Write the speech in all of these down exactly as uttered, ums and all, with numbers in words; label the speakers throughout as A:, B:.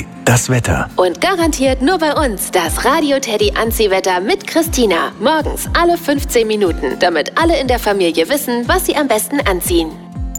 A: Teddy, das Wetter.
B: Und garantiert nur bei uns das Radio Teddy Anziehwetter mit Christina. Morgens alle fünfzehn Minuten, damit alle in der Familie wissen, was sie am besten anziehen.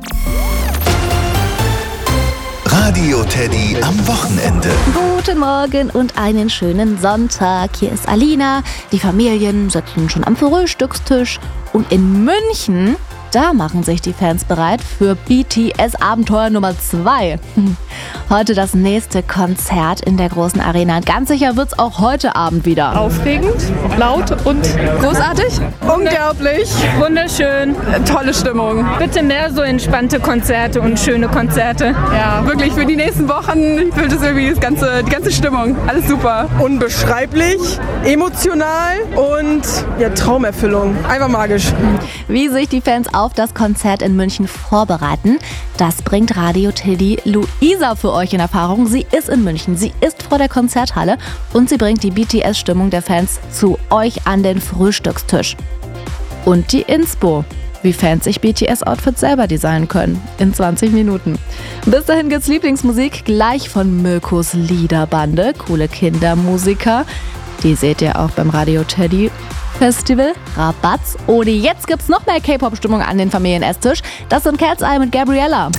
A: Radio Teddy am Wochenende.
C: Guten Morgen und einen schönen Sonntag. Hier ist Alina. Die Familien sitzen schon am Frühstückstisch. Und in München, da machen sich die Fans bereit für B T S-Abenteuer Nummer zwei. Heute das nächste Konzert in der großen Arena. Ganz sicher wird's auch heute Abend wieder.
D: Aufregend, laut und großartig. Unglaublich, wunderschön, tolle Stimmung. Bitte mehr so entspannte Konzerte und schöne Konzerte. Ja, wirklich für die nächsten Wochen füllt es irgendwie das ganze, die ganze Stimmung. Alles super.
E: Unbeschreiblich, emotional und ja, Traumerfüllung. Einfach magisch.
C: Wie sich die Fans auf das Konzert in München vorbereiten, das bringt Radio Teddy Luisa für euch in Erfahrung. Sie ist in München, sie ist vor der Konzerthalle und sie bringt die B T S-Stimmung der Fans zu euch an den Frühstückstisch. Und die Inspo, wie Fans sich B T S-Outfits selber designen können, in zwanzig Minuten. Bis dahin gibt's Lieblingsmusik gleich von Mirkos Liederbande, coole Kindermusiker. Die seht ihr auch beim Radio Teddy Festival Rabatz. Und jetzt gibt's noch mehr K-Pop-Stimmung an den Familien-Esstisch. Das sind Cat's Eye mit Gabriella.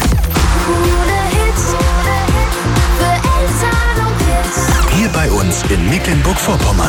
A: Hier bei uns in Mecklenburg-Vorpommern.